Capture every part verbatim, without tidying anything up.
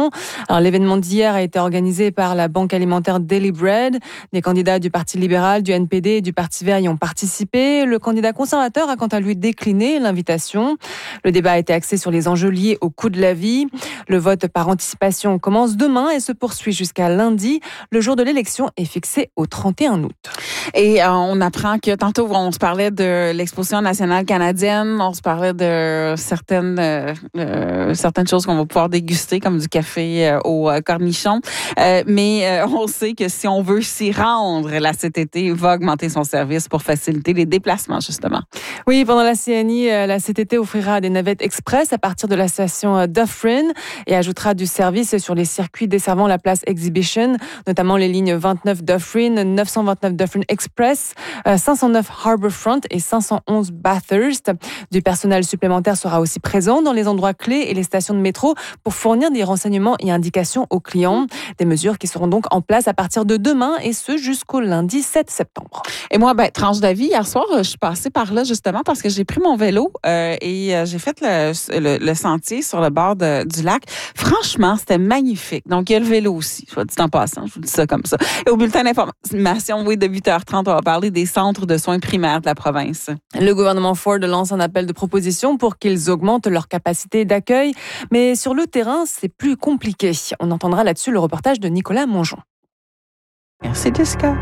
Alors, l'événement d'hier a été organisé par la banque alimentaire Daily Bread. Des candidats du Parti libéral, du N P D et du Parti vert y ont participé. Le candidat conservateur a quant à lui décliné l'invitation. Le débat a été axé sur les enjeux liés au coût de la vie. Le vote par anticipation commence demain et se poursuit jusqu'à lundi. Le jour de l'élection est fixé au trente et un août. Et euh, on apprend que tantôt, on se parlait de l'exposition nationale canadienne, on se parlait de certaines euh, euh, certaines choses qu'on va pouvoir déguster, comme du café euh, au euh, cornichon. Euh, mais euh, on sait que si on veut s'y rendre, la C T T va augmenter son service pour faciliter les déplacements, justement. Oui, pendant la C N I, la C T T offrira des navettes express à partir de la station Dufferin et ajoutera du service sur les circuits desservant la place Exhibition, notamment les lignes vingt-neuf Dufferin, neuf cent vingt-neuf Dufferin Express, cinq cent neuf Harbourfront et cinq cent onze Bathurst. Du personnel supplémentaire sera aussi présent dans les endroits clés et les stations de métro pour fournir des renseignements et indications aux clients. Des mesures qui seront donc en place à partir de demain et ce jusqu'au lundi sept septembre. Et moi, ben, tranche d'avis, hier soir, je suis passée par là justement parce que j'ai pris mon vélo euh, et euh, j'ai fait le, le, le sentier sur le bord de, du lac. Franchement, c'était magnifique. Donc, il y a le vélo aussi, soit dit en passant, je vous dis ça comme ça. Et au bulletin d'information, oui, de huit heures trente, on va parler des centres de soins primaires de la province. Le gouvernement Ford lance un appel de proposition pour qu'ils augmentent leur capacité d'accueil. Mais sur le terrain, c'est plus compliqué. On entendra là-dessus le reportage de Nicolas Mongeon. Merci, Jessica.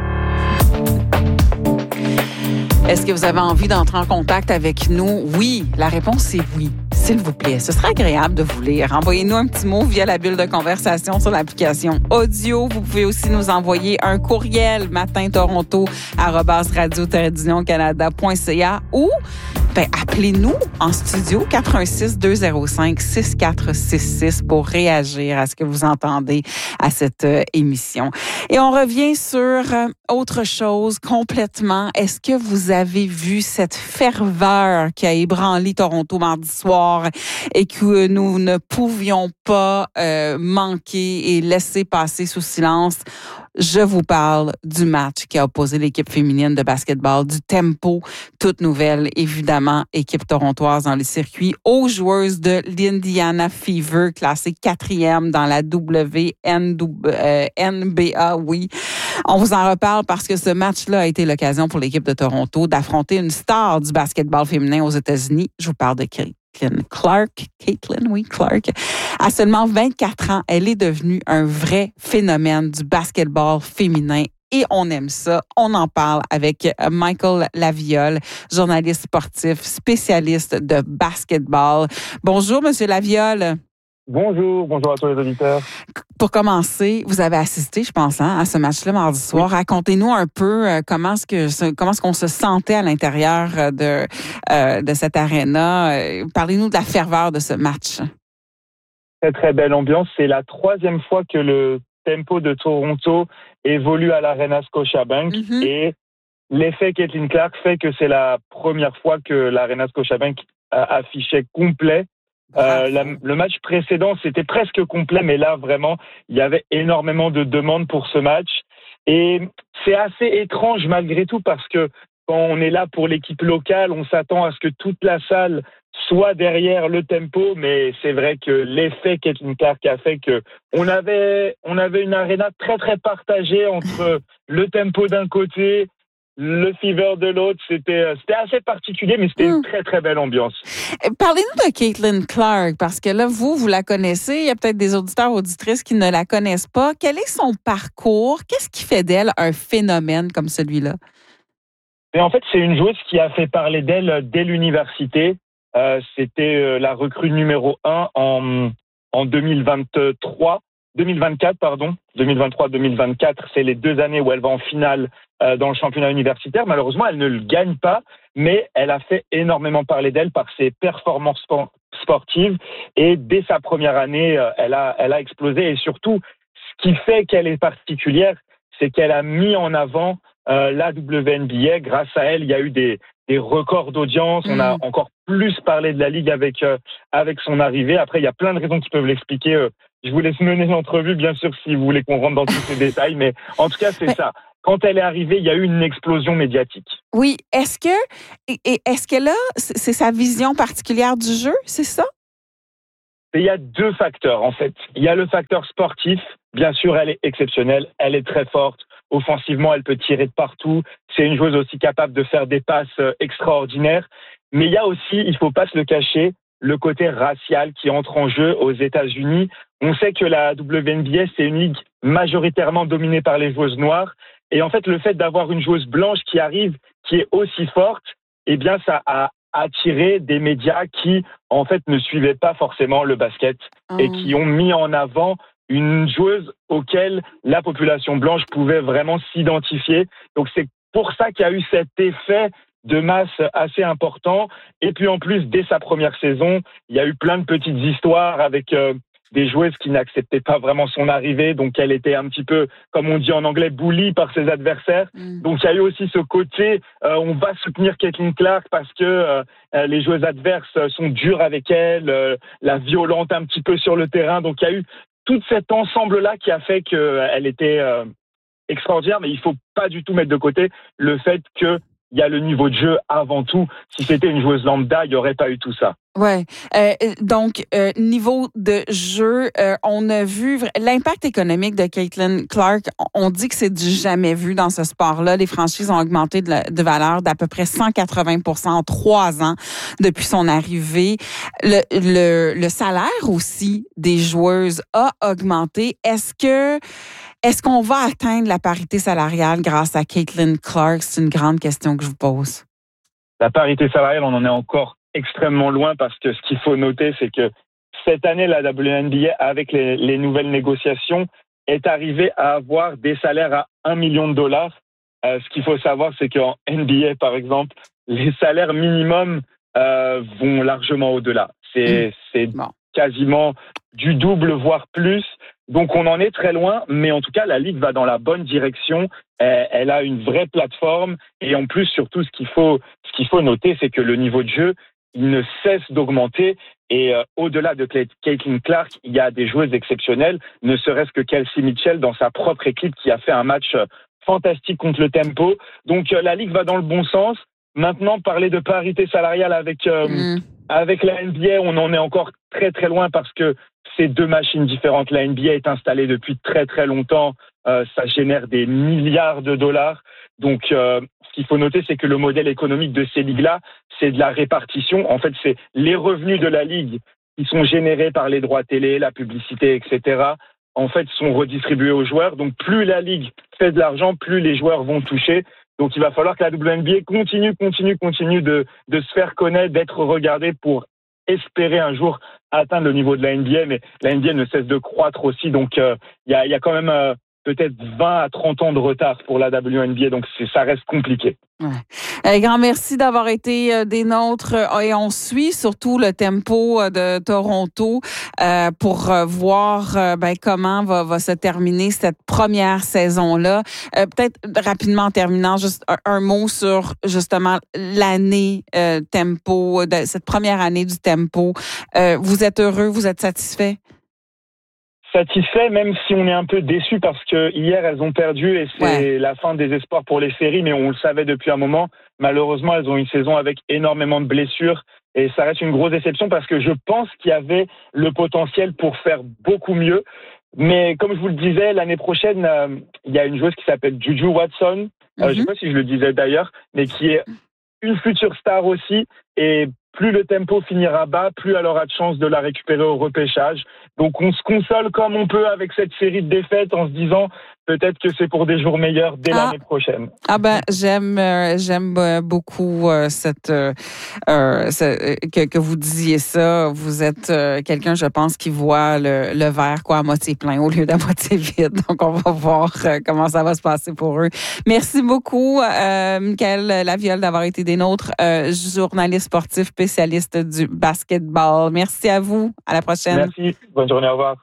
Est-ce que vous avez envie d'entrer en contact avec nous? Oui, la réponse est oui. S'il vous plaît, ce serait agréable de vous lire. Envoyez-nous un petit mot via la bulle de conversation sur l'application audio. Vous pouvez aussi nous envoyer un courriel matintoronto arobase radio tiret canada point c a ou ben, appelez-nous en studio quatre un six, deux zéro cinq, six quatre six six pour réagir à ce que vous entendez à cette euh, émission. Et on revient sur euh, autre chose complètement. Est-ce que vous avez vu cette ferveur qui a ébranlé Toronto mardi soir et que nous ne pouvions pas euh, manquer et laisser passer sous silence? Je vous parle du match qui a opposé l'équipe féminine de basketball du Tempo, toute nouvelle, évidemment, équipe torontoise dans le circuit, aux joueuses de l'Indiana Fever, classée quatrième dans la W N B A, oui. On vous en reparle parce que ce match-là a été l'occasion pour l'équipe de Toronto d'affronter une star du basketball féminin aux États-Unis. Je vous parle de Caitlin Clark. Caitlin, oui, Clark. À seulement vingt-quatre ans, elle est devenue un vrai phénomène du basketball féminin. Et on aime ça. On en parle avec Michael Laviole, journaliste sportif, spécialiste de basketball. Bonjour, Monsieur Laviole. Bonjour, bonjour à tous les auditeurs. Pour commencer, vous avez assisté, je pense, hein, à ce match-là mardi soir. Oui. Racontez-nous un peu euh, comment est-ce que comment est-ce qu'on se sentait à l'intérieur de euh, de cette aréna. Euh, parlez-nous de la ferveur de ce match. Très très belle ambiance. C'est la troisième fois que le Tempo de Toronto évolue à l'Arena Scotiabank mm-hmm. et l'effet Caitlin Clark fait que c'est la première fois que l'Arena Scotiabank affichait complet. Euh, la, le match précédent, c'était presque complet, mais là, vraiment, il y avait énormément de demandes pour ce match. Et c'est assez étrange malgré tout parce que quand on est là pour l'équipe locale, on s'attend à ce que toute la salle soit derrière le Tempo, mais c'est vrai que l'effet Caitlin Clark a fait que on avait, on avait une aréna très, très partagée entre le Tempo d'un côté, le Fever de l'autre. C'était, c'était assez particulier, mais c'était mmh. une très, très belle ambiance. Parlez-nous de Caitlin Clark, parce que là, vous, vous la connaissez. Il y a peut-être des auditeurs, auditrices qui ne la connaissent pas. Quel est son parcours? Qu'est-ce qui fait d'elle un phénomène comme celui-là? Mais en fait, c'est une joueuse qui a fait parler d'elle dès l'université. Euh, c'était euh, la recrue numéro un en, en deux mille vingt-trois. deux mille vingt-quatre, pardon. deux mille vingt-trois deux mille vingt-quatre, c'est les deux années où elle va en finale euh, dans le championnat universitaire. Malheureusement, elle ne le gagne pas, mais elle a fait énormément parler d'elle par ses performances sportives. Et dès sa première année, euh, elle a, elle a explosé. Et surtout, ce qui fait qu'elle est particulière, c'est qu'elle a mis en avant euh, la W N B A. Grâce à elle, il y a eu des, des records d'audience. Mmh. On a encore plus parlé de la Ligue avec, euh, avec son arrivée. Après, il y a plein de raisons qui peuvent l'expliquer. Euh, je vous laisse mener l'entrevue, bien sûr, si vous voulez qu'on rentre dans tous ces détails. Mais en tout cas, c'est ça. Quand elle est arrivée, il y a eu une explosion médiatique. Oui. Est-ce que, et est-ce que là, c'est sa vision particulière du jeu, c'est ça? il y a deux facteurs, en fait. Il y a le facteur sportif. Bien sûr, elle est exceptionnelle. Elle est très forte. Offensivement, elle peut tirer de partout. C'est une joueuse aussi capable de faire des passes extraordinaires. Mais il y a aussi, il faut pas se le cacher, le côté racial qui entre en jeu aux États-Unis. On sait que la W N B A, c'est une ligue majoritairement dominée par les joueuses noires. Et en fait, le fait d'avoir une joueuse blanche qui arrive, qui est aussi forte, eh bien, ça a attiré des médias qui, en fait, ne suivaient pas forcément le basket mmh. et qui ont mis en avant une joueuse auquel la population blanche pouvait vraiment s'identifier. Donc, c'est pour ça qu'il y a eu cet effet de masse assez important. Et puis, en plus, dès sa première saison, il y a eu plein de petites histoires avec euh, des joueuses qui n'acceptaient pas vraiment son arrivée. Donc, elle était un petit peu, comme on dit en anglais, bully par ses adversaires. Mmh. Donc, il y a eu aussi ce côté, euh, on va soutenir Caitlin Clark parce que euh, les joueuses adverses sont dures avec elle, euh, la violente un petit peu sur le terrain. Donc, il y a eu tout cet ensemble-là qui a fait qu'elle était euh, extraordinaire. Mais il ne faut pas du tout mettre de côté le fait que il y a le niveau de jeu avant tout. Si c'était une joueuse lambda, il n'y aurait pas eu tout ça. Ouais. Euh, donc, euh, niveau de jeu, euh, on a vu l'impact économique de Caitlin Clark. On dit que c'est du jamais vu dans ce sport-là. Les franchises ont augmenté de, la, de valeur d'à peu près cent quatre-vingts pour cent en trois ans depuis son arrivée. Le, le, le salaire aussi des joueuses a augmenté. Est-ce que Est-ce qu'on va atteindre la parité salariale grâce à Caitlin Clark? C'est une grande question que je vous pose. La parité salariale, on en est encore extrêmement loin parce que ce qu'il faut noter, c'est que cette année, la W N B A, avec les, les nouvelles négociations, est arrivée à avoir des salaires à un million de dollars. Euh, ce qu'il faut savoir, c'est qu'en N B A, par exemple, les salaires minimums euh, vont largement au-delà. C'est, mmh. c'est bon. quasiment du double, voire plus. Donc, on en est très loin, mais en tout cas, la Ligue va dans la bonne direction. Elle, elle a une vraie plateforme. Et en plus, surtout, ce qu'il faut, ce qu'il faut noter, c'est que le niveau de jeu, il ne cesse d'augmenter. Et euh, au-delà de Caitlin Clark, il y a des joueuses exceptionnelles, ne serait-ce que Kelsey Mitchell dans sa propre équipe qui a fait un match fantastique contre le Tempo. Donc, euh, la Ligue va dans le bon sens. Maintenant, parler de parité salariale avec, euh, mmh. avec la N B A, on en est encore très, très loin parce que c'est deux machines différentes. La N B A est installée depuis très, très longtemps. Euh, ça génère des milliards de dollars. Donc, euh, ce qu'il faut noter, c'est que le modèle économique de ces ligues-là, c'est de la répartition. En fait, c'est les revenus de la ligue qui sont générés par les droits télé, la publicité, et cetera, en fait, sont redistribués aux joueurs. Donc, plus la ligue fait de l'argent, plus les joueurs vont toucher. Donc, il va falloir que la W N B A continue, continue, continue de, de se faire connaître, d'être regardée pour espérer un jour atteindre le niveau de la N B A. Mais la N B A ne cesse de croître aussi. Donc, il euh, y, a, y a quand même euh, peut-être vingt à trente ans de retard pour la W N B A. Donc, c'est, ça reste compliqué. Ouais. Un grand merci d'avoir été euh, des nôtres euh, et on suit surtout le Tempo euh, de Toronto euh, pour euh, voir euh, ben, comment va, va se terminer cette première saison-là. Euh, peut-être rapidement en terminant, juste un, un mot sur justement l'année euh, Tempo, de, cette première année du Tempo. Euh, vous êtes heureux, vous êtes satisfait? Satisfait, même si on est un peu déçu parce que hier elles ont perdu et c'est ouais. la fin des espoirs pour les séries, mais on le savait depuis un moment. Malheureusement, elles ont une saison avec énormément de blessures et ça reste une grosse déception parce que je pense qu'il y avait le potentiel pour faire beaucoup mieux. Mais comme je vous le disais, l'année prochaine, euh, il y a une joueuse qui s'appelle Juju Watson, mm-hmm. euh, je ne sais pas si je le disais d'ailleurs, mais qui est une future star aussi et plus le Tempo finira bas, plus elle aura de chance de la récupérer au repêchage. Donc on se console comme on peut avec cette série de défaites en se disant peut-être que c'est pour des jours meilleurs dès ah. l'année prochaine. Ah ben j'aime euh, j'aime beaucoup euh, cette euh, euh, ce, que, que vous disiez ça. Vous êtes euh, quelqu'un, je pense, qui voit le, le verre quoi à moitié plein au lieu d'à moitié vide. Donc on va voir euh, comment ça va se passer pour eux. Merci beaucoup, euh, Michaël Laviole, d'avoir été des nôtres, euh, journaliste sportif spécialiste du basketball. Merci à vous. À la prochaine. Merci. Bonne journée. Au revoir.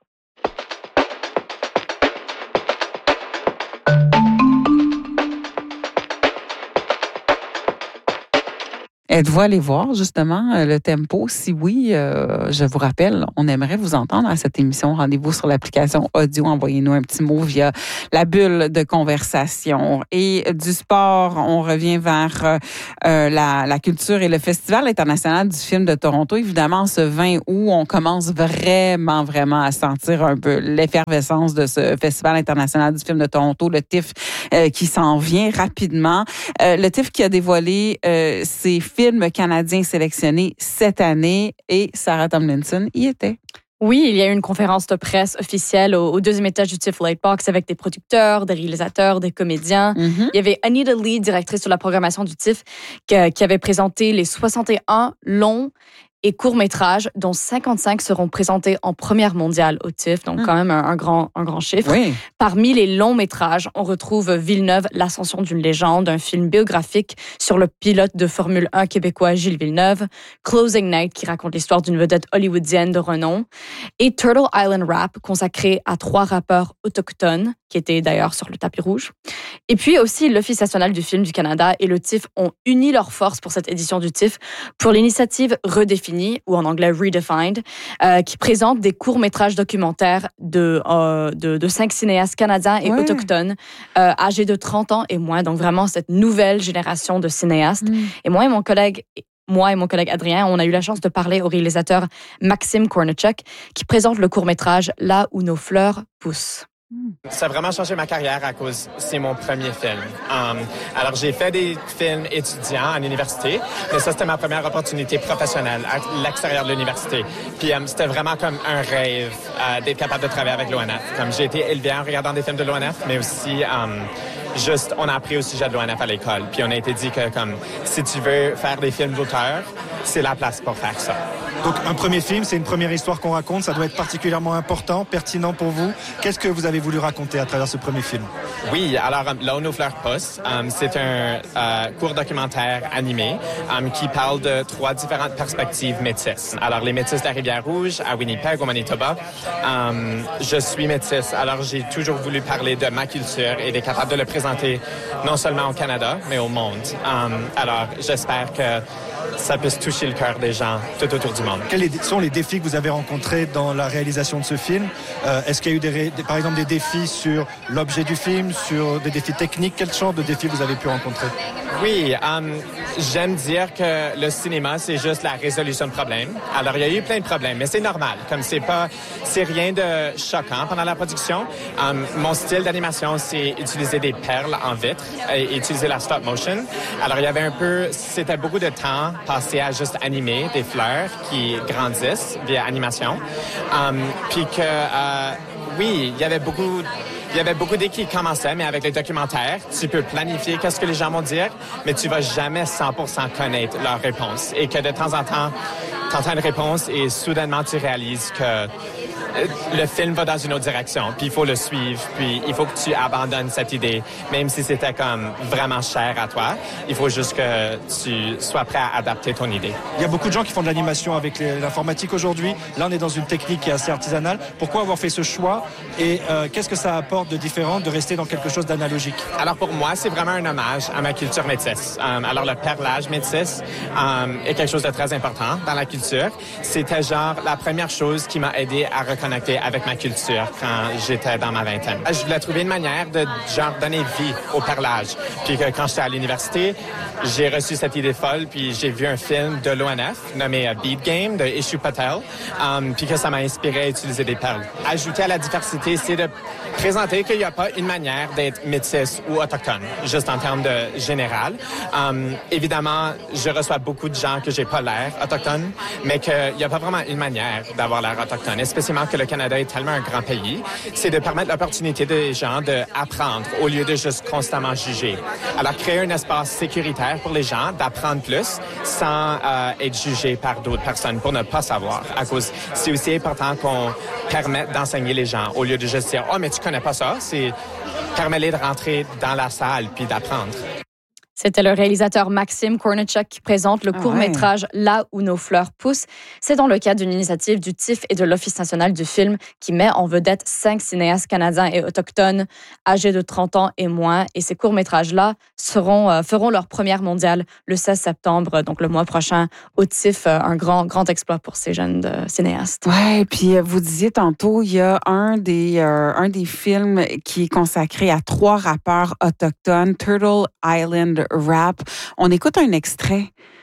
Êtes-vous allé voir justement le tempo? Si oui, euh, je vous rappelle, on aimerait vous entendre à cette émission. Rendez-vous sur l'application audio. Envoyez-nous un petit mot via la bulle de conversation. Et du sport, on revient vers euh, la, la culture et le Festival international du film de Toronto. Évidemment, ce vingt août, on commence vraiment, vraiment à sentir un peu l'effervescence de ce Festival international du film de Toronto, le T I F euh, qui s'en vient rapidement. Euh, le T I F qui a dévoilé euh, ses films canadiens sélectionnés cette année et Sarah Tomlinson y était. Oui, il y a eu une conférence de presse officielle au, au deuxième étage du T I F Lightbox avec des producteurs, des réalisateurs, des comédiens. Mm-hmm. Il y avait Anita Lee, directrice de la programmation du T I F, qui, qui avait présenté les soixante et un longs et courts-métrages, dont cinquante-cinq seront présentés en première mondiale au T I F, donc quand même un, un, grand, un grand chiffre. Oui. Parmi les longs-métrages, on retrouve Villeneuve, L'Ascension d'une légende, un film biographique sur le pilote de Formule un québécois Gilles Villeneuve, Closing Night, qui raconte l'histoire d'une vedette hollywoodienne de renom, et Turtle Island Rap, consacré à trois rappeurs autochtones, qui étaient d'ailleurs sur le tapis rouge. Et puis aussi, l'Office national du film du Canada et le T I F ont uni leurs forces pour cette édition du T I F pour l'initiative Redéfinie, ou en anglais Redefined, euh, qui présente des courts-métrages documentaires de, euh, de, de cinq cinéastes canadiens et ouais. autochtones euh, âgés de trente ans et moins. Donc vraiment, cette nouvelle génération de cinéastes. Mm. Et moi et mon collègue... Moi et mon collègue Adrien, on a eu la chance de parler au réalisateur Maxime Kornichuk, qui présente le court-métrage « Là où nos fleurs poussent ». Ça a vraiment changé ma carrière à cause c'est mon premier film. Um, alors, j'ai fait des films étudiants à l'université, mais ça, c'était ma première opportunité professionnelle à l'extérieur de l'université. Puis, um, c'était vraiment comme un rêve uh, d'être capable de travailler avec l'O N F. Comme j'ai été élevé en regardant des films de l'O N F, mais aussi... Um, Juste, on a appris au sujet de l'O N F à l'école. Puis on a été dit que, comme, si tu veux faire des films d'auteur, c'est la place pour faire ça. Donc, un premier film, c'est une première histoire qu'on raconte. Ça doit être particulièrement important, pertinent pour vous. Qu'est-ce que vous avez voulu raconter à travers ce premier film? Oui, alors, um, Là où nos fleurs poussent, um, c'est un uh, court documentaire animé um, qui parle de trois différentes perspectives métisses. Alors, les métisses de la Rivière-Rouge, à Winnipeg, au Manitoba. Um, je suis métisse, alors j'ai toujours voulu parler de ma culture et d'être capable de le présenter non seulement au Canada, mais au monde. Um, alors, j'espère que ça puisse toucher le cœur des gens tout autour du monde. Quels sont les défis que vous avez rencontrés dans la réalisation de ce film? Euh, est-ce qu'il y a eu, des, des, par exemple, des défis sur l'objet du film, sur des défis techniques? Quel genre de défis vous avez pu rencontrer? Oui, um, j'aime dire que le cinéma, c'est juste la résolution de problèmes. Alors, il y a eu plein de problèmes, mais c'est normal. Comme c'est pas, c'est rien de choquant pendant la production. Um, mon style d'animation, c'est utiliser des perles en vitre et utiliser la stop motion. Alors, il y avait un peu, c'était beaucoup de temps passé à juste animer des fleurs qui grandissent via animation. Um, puis que, euh, oui, il y avait beaucoup... Il y avait beaucoup d'équipes qui commençaient, mais avec les documentaires, tu peux planifier qu'est-ce que les gens vont dire, mais tu vas jamais cent pour cent connaître leur réponse. Et que de temps en temps, tu entends une réponse et soudainement, tu réalises que le film va dans une autre direction, puis il faut le suivre, puis il faut que tu abandonnes cette idée, même si c'était comme vraiment cher à toi. Il faut juste que tu sois prêt à adapter ton idée. Il y a beaucoup de gens qui font de l'animation avec l'informatique aujourd'hui. Là, on est dans une technique qui est assez artisanale. Pourquoi avoir fait ce choix et euh, qu'est-ce que ça apporte de différent de rester dans quelque chose d'analogique? Alors pour moi, c'est vraiment un hommage à ma culture métisse. Um, alors le perlage métis um, est quelque chose de très important dans la culture. C'était genre la première chose qui m'a aidé à reconnaître connecté avec ma culture quand j'étais dans ma vingtaine. Je voulais trouver une manière de genre donner vie au perlage. Puis que quand j'étais à l'université, j'ai reçu cette idée folle, puis j'ai vu un film de l'O N F nommé Bead Game de Ishu Patel, um, puis que ça m'a inspiré à utiliser des perles. Ajouter à la diversité, c'est de présenter qu'il n'y a pas une manière d'être métisse ou autochtone, juste en termes de général. Um, évidemment, je reçois beaucoup de gens que j'ai pas l'air autochtone, mais qu'il n'y a pas vraiment une manière d'avoir l'air autochtone, spécialement que le Canada est tellement un grand pays, c'est de permettre l'opportunité des gens d'apprendre au lieu de juste constamment juger. Alors, créer un espace sécuritaire pour les gens d'apprendre plus sans euh, être jugé par d'autres personnes pour ne pas savoir. À cause, c'est aussi important qu'on permette d'enseigner les gens au lieu de juste dire « Oh, mais tu connais pas ça », c'est permettre-les de rentrer dans la salle puis d'apprendre. C'était le réalisateur Maxime Kornichuk qui présente le Ah court-métrage ouais. Là où nos fleurs poussent. C'est dans le cadre d'une initiative du T I F et de l'Office national du film qui met en vedette cinq cinéastes canadiens et autochtones âgés de trente ans et moins. Et ces courts-métrages-là seront, euh, feront leur première mondiale le seize septembre, donc le mois prochain, au T I F. Euh, un grand, grand exploit pour ces jeunes euh, cinéastes. Ouais, puis euh, vous disiez tantôt, il y a un des, euh, un des films qui est consacré à trois rappeurs autochtones, Turtle Island Rap. On écoute un extrait